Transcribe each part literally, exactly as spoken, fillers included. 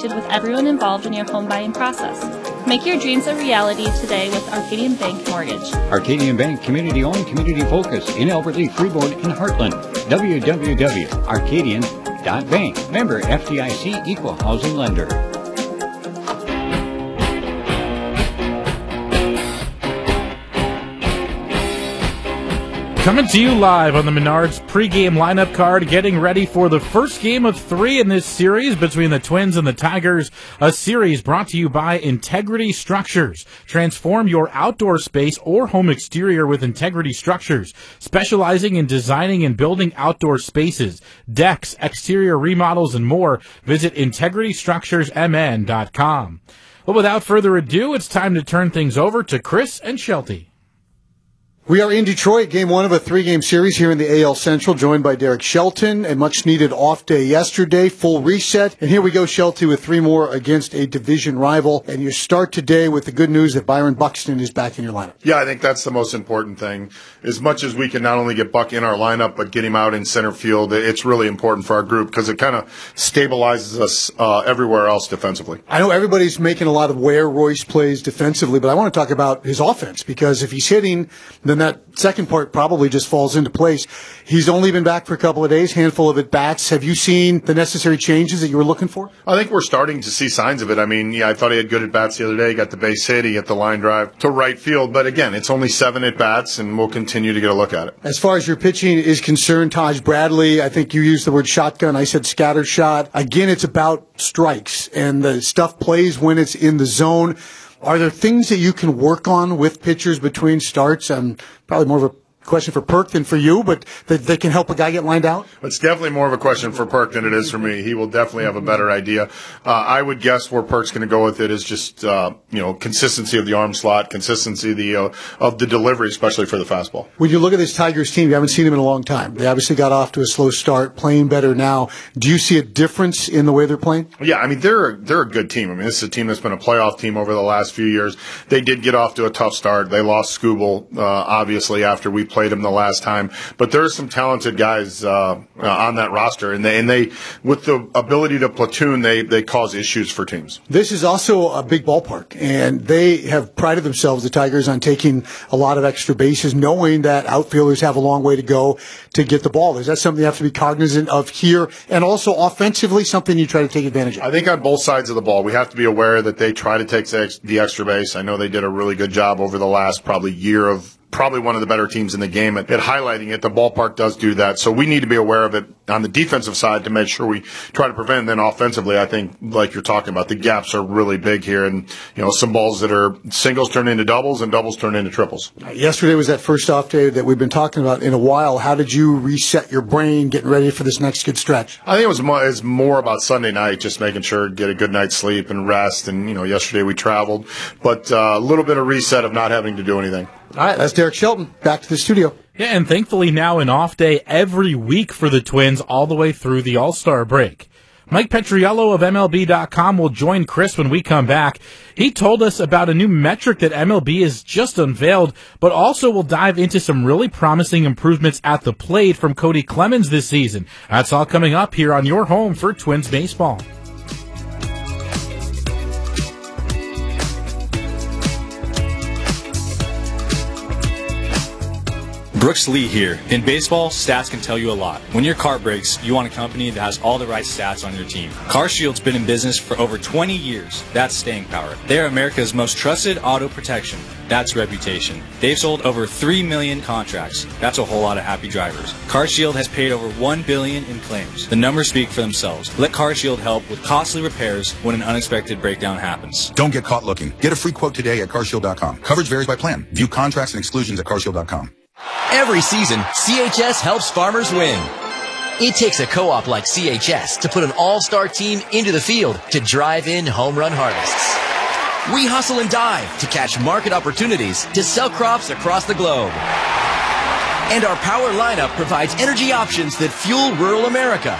connected with everyone involved in your home buying process. Make your dreams a reality today with Arcadian Bank Mortgage. Arcadian Bank, community-owned, community-focused in Alberta, Freeborn, and Heartland. w w w dot arcadian dot bank. Member F D I C, Equal Housing Lender. Coming to you live on the Menards pregame lineup card, getting ready for the first game of three in this series between the Twins and the Tigers, a series brought to you by Integrity Structures. Transform your outdoor space or home exterior with Integrity Structures, specializing in designing and building outdoor spaces, decks, exterior remodels, and more. Visit integrity structures m n dot com. Well, without further ado, it's time to turn things over to Chris and Shelty. We are in Detroit, game one of a three-game series here in the A L Central, joined by Derek Shelton. A much-needed off day yesterday, full reset. And here we go, Shelty, with three more against a division rival. And you start today with the good news that Byron Buxton is back in your lineup. Yeah, I think that's the most important thing. As much as we can not only get Buck in our lineup, but get him out in center field, it's really important for our group because it kind of stabilizes us uh, everywhere else defensively. I know everybody's making a lot of where Royce plays defensively, but I want to talk about his offense because if he's hitting, then that second part probably just falls into place. He's only been back for a couple of days, handful of at-bats. Have you seen the necessary changes that you were looking for? I think we're starting to see signs of it. I mean, yeah, I thought he had good at-bats the other day. He got the base hit. He hit the line drive to right field. But again, it's only seven at-bats, and we'll continue to get a look at it. As far as your pitching is concerned, Taj Bradley, I think you used the word shotgun. I said scatter shot. Again, it's about strikes, and the stuff plays when it's in the zone. Are there things that you can work on with pitchers between starts? Um, probably more of a question for Perk than for you, but that they can help a guy get lined out? It's definitely more of a question for Perk than it is for me. He will definitely have a better idea. Uh, I would guess where Perk's going to go with it is just, uh, you know, consistency of the arm slot, consistency of the, uh, of the delivery, especially for the fastball. When you look at this Tigers team, you haven't seen them in a long time. They obviously got off to a slow start, playing better now. Do you see a difference in the way they're playing? Yeah, I mean, they're, they're a good team. I mean, this is a team that's been a playoff team over the last few years. They did get off to a tough start. They lost Skubal, uh, obviously, after we played them the last time. But there's some talented guys uh, uh, on that roster, and they, and they, with the ability to platoon, they they cause issues for teams. This is also a big ballpark, and they have prided themselves, the Tigers, on taking a lot of extra bases, knowing that outfielders have a long way to go to get the ball. Is that something you have to be cognizant of here, and also offensively, something you try to take advantage of? I think on both sides of the ball, we have to be aware that they try to take the extra base. I know they did a really good job over the last probably year of probably one of the better teams in the game at, at highlighting it. The ballpark does do that. So we need to be aware of it on the defensive side to make sure we try to prevent. And then offensively, I think, like you're talking about, the gaps are really big here. And, you know, some balls that are singles turn into doubles and doubles turn into triples. Yesterday was that first off day that we've been talking about in a while. How did you reset your brain getting ready for this next good stretch? I think it was more, it's more about Sunday night, just making sure get a good night's sleep and rest. And, you know, yesterday we traveled. But uh, a little bit of reset of not having to do anything. All right, that's Derek Shelton. Back to the studio. Yeah, and thankfully now an off day every week for the Twins all the way through the All-Star break. Mike Petriello of M L B dot com will join Chris when we come back. He told us about a new metric that M L B has just unveiled, but also will dive into some really promising improvements at the plate from Cody Clemens this season. That's all coming up here on your home for Twins baseball. Brooks Lee here. In baseball, stats can tell you a lot. When your car breaks, you want a company that has all the right stats on your team. CarShield's been in business for over twenty years. That's staying power. They're America's most trusted auto protection. That's reputation. They've sold over three million contracts. That's a whole lot of happy drivers. CarShield has paid over one billion dollars in claims. The numbers speak for themselves. Let CarShield help with costly repairs when an unexpected breakdown happens. Don't get caught looking. Get a free quote today at car shield dot com. Coverage varies by plan. View contracts and exclusions at car shield dot com. Every season, C H S helps farmers win. It takes a co-op like C H S to put an all-star team into the field to drive in home run harvests. We hustle and dive to catch market opportunities to sell crops across the globe. And our power lineup provides energy options that fuel rural America.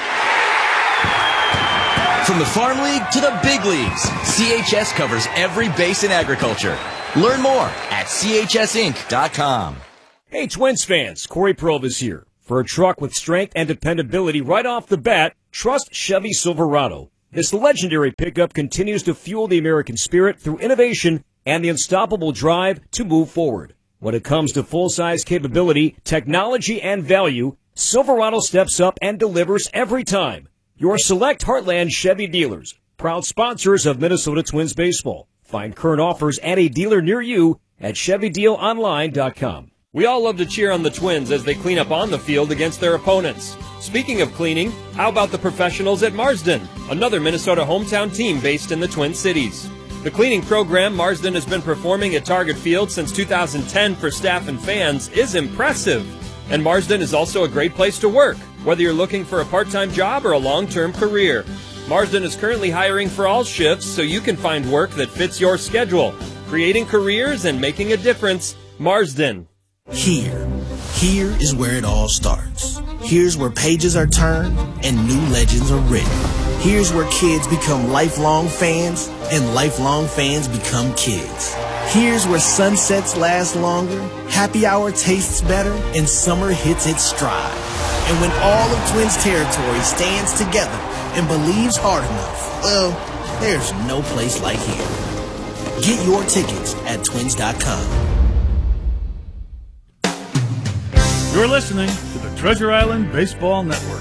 From the Farm League to the big leagues, C H S covers every base in agriculture. Learn more at C H S inc dot com. Hey, Twins fans, Corey Provus here. For a truck with strength and dependability right off the bat, trust Chevy Silverado. This legendary pickup continues to fuel the American spirit through innovation and the unstoppable drive to move forward. When it comes to full-size capability, technology, and value, Silverado steps up and delivers every time. Your select Heartland Chevy dealers, proud sponsors of Minnesota Twins baseball. Find current offers at a dealer near you at Chevy Deal Online dot com. We all love to cheer on the Twins as they clean up on the field against their opponents. Speaking of cleaning, how about the professionals at Marsden, another Minnesota hometown team based in the Twin Cities? The cleaning program Marsden has been performing at Target Field since two thousand ten for staff and fans is impressive. And Marsden is also a great place to work, whether you're looking for a part-time job or a long-term career. Marsden is currently hiring for all shifts so you can find work that fits your schedule. Creating careers and making a difference, Marsden. Here, here is where it all starts. Here's where pages are turned and new legends are written. Here's where kids become lifelong fans and lifelong fans become kids. Here's where sunsets last longer, happy hour tastes better, and summer hits its stride. And when all of Twins territory stands together and believes hard enough, well, there's no place like here. Get your tickets at twins dot com. You're listening to the Treasure Island Baseball Network.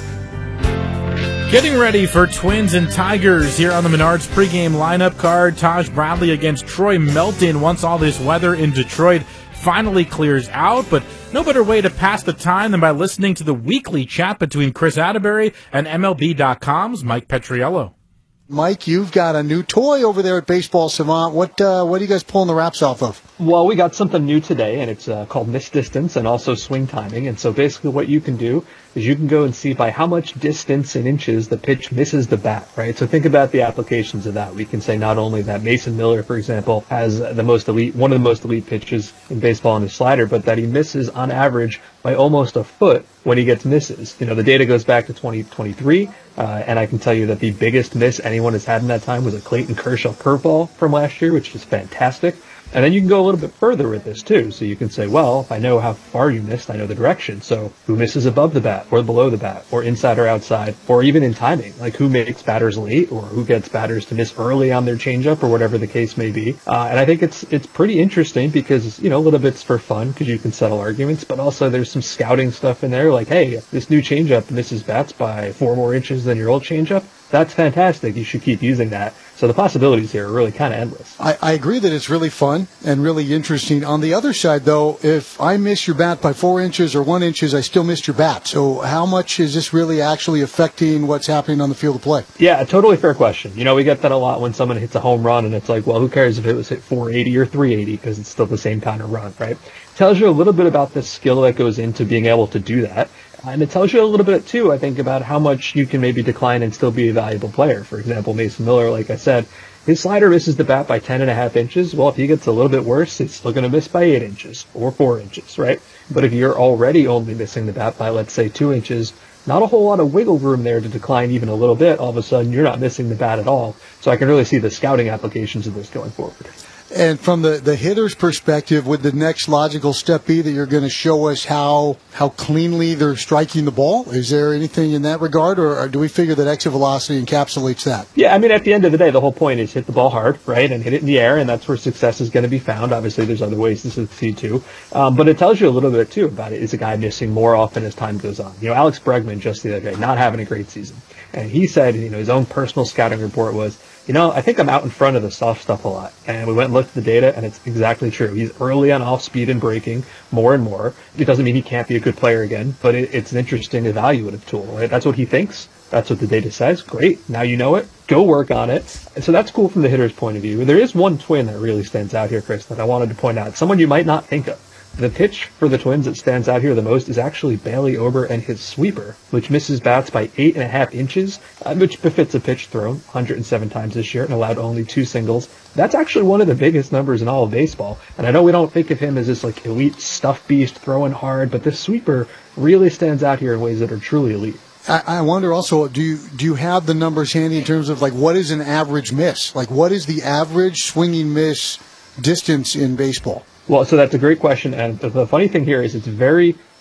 Getting ready for Twins and Tigers here on the Menards pregame lineup card. Taj Bradley against Troy Melton once all this weather in Detroit finally clears out, but no better way to pass the time than by listening to the weekly chat between Chris Atterbury and M L B dot com's Mike Petriello. Mike, you've got a new toy over there at Baseball Savant. What uh, what are you guys pulling the wraps off of? Well, we got something new today, and it's uh, called Miss Distance and also Swing Timing. And so basically what you can do is you can go and see by how much distance in inches the pitch misses the bat, right? So think about the applications of that. We can say not only that Mason Miller, for example, has the most elite, one of the most elite pitches in baseball on his slider, but that he misses on average by almost a foot when he gets misses. You know, the data goes back to twenty twenty-three, uh, and I can tell you that the biggest miss anyone has had in that time was a Clayton Kershaw curveball from last year, which is fantastic. And then you can go a little bit further with this too. So you can say, well, if I know how far you missed, I know the direction. So who misses above the bat or below the bat or inside or outside or even in timing, like who makes batters late or who gets batters to miss early on their changeup or whatever the case may be. Uh, and I think it's, it's pretty interesting because, you know, a little bit's for fun because you can settle arguments, but also there's some scouting stuff in there. Like, hey, if this new changeup misses bats by four more inches than your old changeup, that's fantastic. You should keep using that. So the possibilities here are really kind of endless. I, I agree that it's really fun and really interesting. On the other side, though, if I miss your bat by four inches or one inches, I still missed your bat. So how much is this really actually affecting what's happening on the field of play? Yeah, a totally fair question. You know, we get that a lot when someone hits a home run, and it's like, well, who cares if it was hit four eighty or three eighty because it's still the same kind of run, right? Tells you a little bit about the skill that goes into being able to do that. And it tells you a little bit, too, I think, about how much you can maybe decline and still be a valuable player. For example, Mason Miller, like I said, his slider misses the bat by ten and a half inches. Well, if he gets a little bit worse, it's still going to miss by eight inches or four inches, right? But if you're already only missing the bat by, let's say, two inches, not a whole lot of wiggle room there to decline even a little bit. All of a sudden, you're not missing the bat at all. So I can really see the scouting applications of this going forward. And from the, the hitter's perspective, would the next logical step be that you're going to show us how how cleanly they're striking the ball? Is there anything in that regard, or, or do we figure that exit velocity encapsulates that? Yeah, I mean, at the end of the day, the whole point is hit the ball hard, right, and hit it in the air, and that's where success is going to be found. Obviously, there's other ways to succeed, too. Um, but it tells you a little bit, too, about it. Is a guy missing more often as time goes on? You know, Alex Bregman just the other day, not having a great season. And he said, you know, his own personal scouting report was, you know, I think I'm out in front of the soft stuff a lot. And we went and looked at the data, and it's exactly true. He's early on off speed and breaking more and more. It doesn't mean he can't be a good player again, but it, it's an interesting evaluative tool, right? That's what he thinks. That's what the data says. Great. Now you know it. Go work on it. And so that's cool from the hitter's point of view. There is one Twin that really stands out here, Chris, that I wanted to point out. Someone you might not think of. The pitch for the Twins that stands out here the most is actually Bailey Ober and his sweeper, which misses bats by eight and a half inches, uh, which befits a pitch thrown one hundred seven times this year and allowed only two singles. That's actually one of the biggest numbers in all of baseball. And I know we don't think of him as this like elite stuff beast throwing hard, but this sweeper really stands out here in ways that are truly elite. I, I wonder also, do you, do you have the numbers handy in terms of like what is an average miss? Like what is the average swinging miss distance in baseball? Well, so that's a great question, and the funny thing here is it's very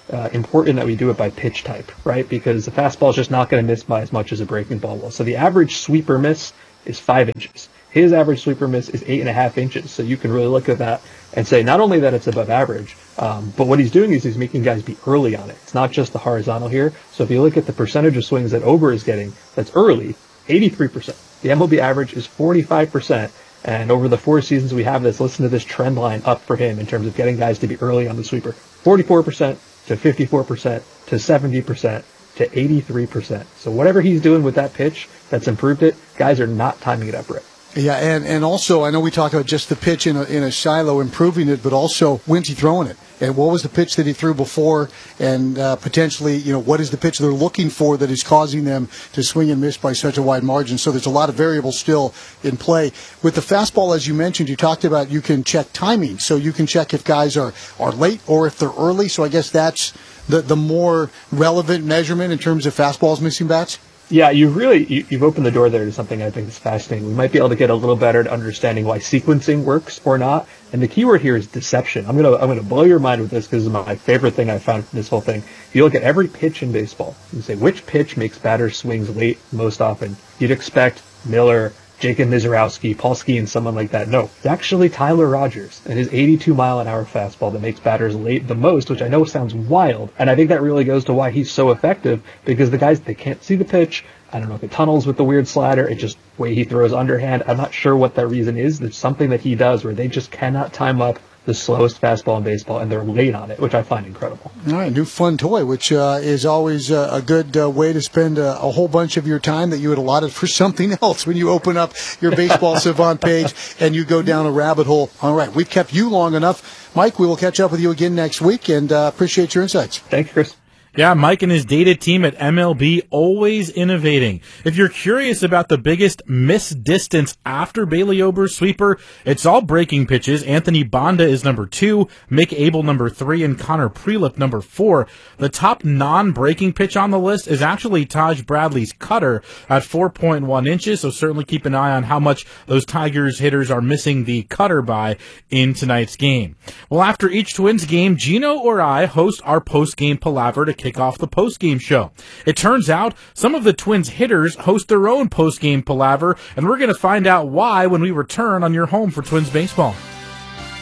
uh, important that we do it by pitch type, right? Because the fastball is just not going to miss by as much as a breaking ball will. So the average sweeper miss is five inches. His average sweeper miss is eight and a half inches. So you can really look at that and say not only that it's above average, um, but what he's doing is he's making guys be early on it. It's not just the horizontal here. So if you look at the percentage of swings that Ober is getting that's early, eighty-three percent. The M L B average is forty-five percent. And over the four seasons we have this, listen to this trend line up for him in terms of getting guys to be early on the sweeper. forty-four percent to fifty-four percent to seventy percent to eighty-three percent. So whatever he's doing with that pitch that's improved it, guys are not timing it up right. Yeah, and, and also, I know we talked about just the pitch in a, in a silo, improving it, but also, when's he throwing it? And what was the pitch that he threw before? And uh, potentially, you know, what is the pitch they're looking for that is causing them to swing and miss by such a wide margin? So there's a lot of variables still in play. With the fastball, as you mentioned, you talked about you can check timing. So you can check if guys are, are late or if they're early. So I guess that's the, the more relevant measurement in terms of fastballs missing bats? Yeah, you really, you, you've opened the door there to something I think is fascinating. We might be able to get a little better at understanding why sequencing works or not. And the key word here is deception. I'm going to, I'm going to blow your mind with this because it's my favorite thing I found from this whole thing. If you look at every pitch in baseball, you say, which pitch makes batters swings late most often? You'd expect Miller, Jacob Mizorowski, Paul Skeens, someone like that. No, it's actually Tyler Rogers and his eighty-two mile an hour fastball that makes batters late the most, which I know sounds wild. And I think that really goes to why he's so effective, because the guys, they can't see the pitch. I don't know if it tunnels with the weird slider. It just way he throws underhand. I'm not sure what that reason is. There's something that he does where they just cannot time up the slowest fastball in baseball, and they're late on it, which I find incredible. All right, new fun toy, which uh, is always uh, a good uh, way to spend uh, a whole bunch of your time that you had allotted for something else when you open up your Baseball Savant page and you go down a rabbit hole. All right, we've kept you long enough. Mike, we will catch up with you again next week, and uh, appreciate your insights. Thanks, Chris. Yeah, Mike and his data team at M L B, always innovating. If you're curious about the biggest miss distance after Bailey Ober's sweeper, it's all breaking pitches. Anthony Banda is number two, Mick Abel number three, and Connor Prelip number four. The top non-breaking pitch on the list is actually Taj Bradley's cutter at four point one inches, so certainly keep an eye on how much those Tigers hitters are missing the cutter by in tonight's game. Well, after each Twins game, Gino or I host our post-game palaver to kick off the post-game show. It turns out some of the Twins hitters host their own post-game palaver, and we're going to find out why when we return on your home for Twins baseball.